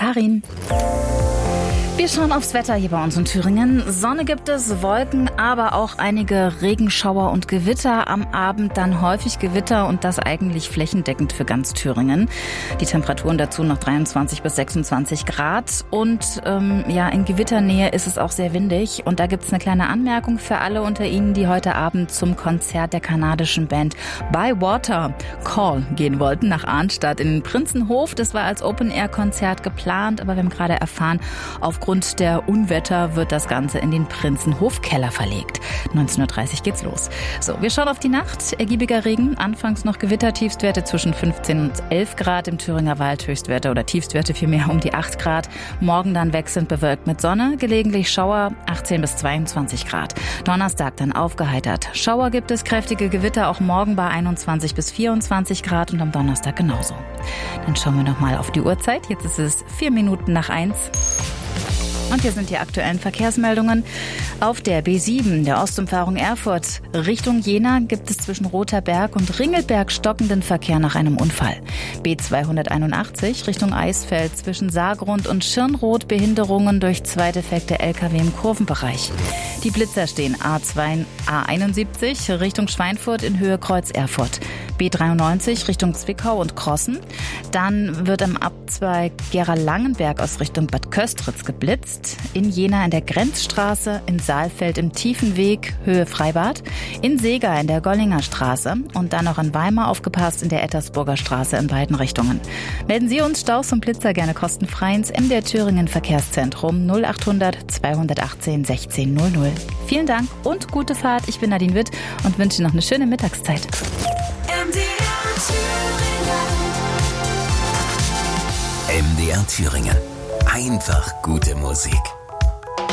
Karin. Wir schauen aufs Wetter hier bei uns in Thüringen. Sonne gibt es, Wolken, aber auch einige Regenschauer und Gewitter. Am Abend dann häufig Gewitter und das eigentlich flächendeckend für ganz Thüringen. Die Temperaturen dazu noch 23 bis 26 Grad. Und in Gewitternähe ist es auch sehr windig. Und da gibt es eine kleine Anmerkung für alle unter Ihnen, die heute Abend zum Konzert der kanadischen Band Bywater Call gehen wollten nach Arnstadt in den Prinzenhof. Das war als Open-Air-Konzert geplant, aber wir haben gerade erfahren, aufgrund der Unwetter wird das Ganze in den Prinzenhof-Keller verlegt. 19.30 Uhr geht's los. So, wir schauen auf die Nacht. Ergiebiger Regen, anfangs noch Gewitter, Tiefstwerte zwischen 15 und 11 Grad im Thüringer Wald, Höchstwerte oder Tiefstwerte vielmehr um die 8 Grad. Morgen dann wechselnd bewölkt mit Sonne, gelegentlich Schauer, 18 bis 22 Grad. Donnerstag dann aufgeheitert. Schauer gibt es, kräftige Gewitter auch morgen bei 21 bis 24 Grad und am Donnerstag genauso. Dann schauen wir nochmal auf die Uhrzeit. Jetzt ist es 4 Minuten nach 1. Und hier sind die aktuellen Verkehrsmeldungen. Auf der B7, der Ostumfahrung Erfurt, Richtung Jena, gibt es zwischen Rotherberg und Ringelberg stockenden Verkehr nach einem Unfall. B281 Richtung Eisfeld zwischen Saargrund und Schirnroth, Behinderungen durch zwei defekte Lkw im Kurvenbereich. Die Blitzer stehen A71 Richtung Schweinfurt in Höhe Kreuz Erfurt. B93 Richtung Zwickau und Krossen. Dann wird am Abzweig Gera-Langenberg aus Richtung Bad Köstritz geblitzt. In Jena in der Grenzstraße, in Saalfeld im Tiefenweg, Höhe Freibad. In Seeger in der Gollinger Straße und dann noch in Weimar aufgepasst in der Ettersburger Straße in beiden Richtungen. Melden Sie uns Staus und Blitzer gerne kostenfrei ins MDR Thüringen Verkehrszentrum 0800 218 1600. Vielen Dank und gute Fahrt. Ich bin Nadine Witt und wünsche noch eine schöne Mittagszeit. MDR Thüringen. Einfach gute Musik.